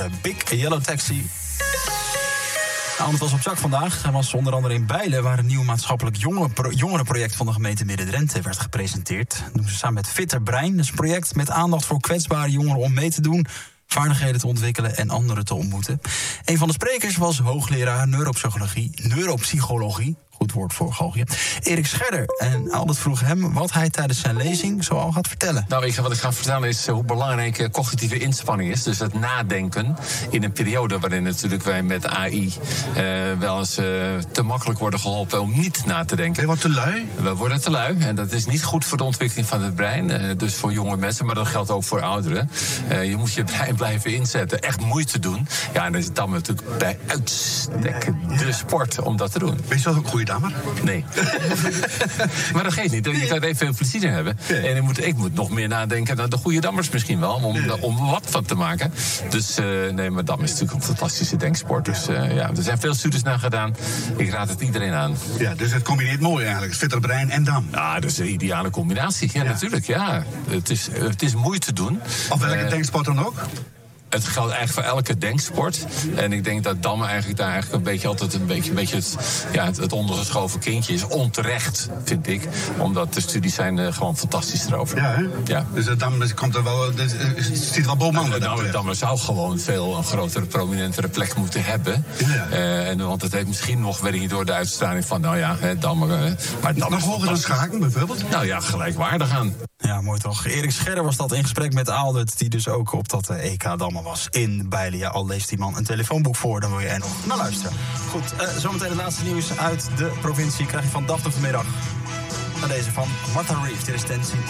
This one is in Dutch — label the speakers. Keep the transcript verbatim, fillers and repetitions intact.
Speaker 1: Big Yellow Taxi. Aaldet was op zak vandaag. Hij was onder andere in Bijlen, waar een nieuw maatschappelijk jongerenproject van de gemeente Midden-Drenthe werd gepresenteerd. Dat doen ze samen met Fitter Brein. Dat is een project met aandacht voor kwetsbare jongeren om mee te doen, vaardigheden te ontwikkelen en anderen te ontmoeten. Een van de sprekers was hoogleraar neuropsychologie, neuropsychologie. Goed woord voor Galgië. Erik Scherder. En Aaldet vroeg hem wat hij tijdens zijn lezing zoal gaat vertellen.
Speaker 2: Nou, ik, wat ik ga vertellen is hoe belangrijk uh, cognitieve inspanning is. Dus het nadenken in een periode waarin natuurlijk wij met A I uh, wel eens uh, te makkelijk worden geholpen om niet na te denken.
Speaker 3: Ben je wat te lui?
Speaker 2: We worden te lui. En dat is niet goed voor de ontwikkeling van het brein. Uh, dus voor jonge mensen, maar dat geldt ook voor ouderen. Uh, je moet je brein blijven inzetten. Echt moeite doen. Ja, en dan is het dan natuurlijk bij uitstek de sport om dat te doen.
Speaker 3: Ben je zelf ook een goede dammer?
Speaker 2: Nee. Maar dat geeft niet. Je kan er even veel plezier in hebben. Nee. En ik moet, ik moet nog meer nadenken naar de goede dammers misschien wel. Om, nee. om wat van te maken. Dus uh, nee, maar dam is natuurlijk een fantastische denksport. Dus uh, ja, er zijn veel studies naar gedaan. Ik raad het iedereen aan.
Speaker 3: Ja, dus het combineert mooi eigenlijk. Fitter brein en dam.
Speaker 2: Ja, dat is een ideale combinatie. Ja, ja. natuurlijk. Ja. Het, is, het is moeite doen.
Speaker 3: Of welke uh, denksport dan ook?
Speaker 2: Het geldt eigenlijk voor elke denksport. En ik denk dat dammen eigenlijk daar eigenlijk een beetje altijd een beetje, een beetje het, ja, het, het ondergeschoven kindje is. Onterecht, vind ik. Omdat de studies zijn uh, gewoon fantastisch erover.
Speaker 3: Ja, hè?
Speaker 2: Ja.
Speaker 3: Dus de dammen komt er wel, het ziet wel bovenaan.
Speaker 2: De dammen, dammen zou gewoon veel een grotere, prominentere plek moeten hebben.
Speaker 3: Ja.
Speaker 2: Uh, en, want het heeft misschien nog, weet ik niet, door de uitstraling van, nou ja, hè, dammen. Uh, maar dammen
Speaker 3: nog hoger dan Schaken bijvoorbeeld?
Speaker 2: Nou ja, gelijkwaardig aan.
Speaker 1: Ja, mooi toch. Erik Scherder was dat in gesprek met Aaldet, die dus ook op dat E K dammen was in Bijlen. Ja, al leest die man een telefoonboek voor, dan wil je er nog naar luisteren. Goed, uh, zometeen het laatste nieuws uit de provincie krijg je van dag tot vanmiddag. Naar deze van Martha Reeves, dit is Dancing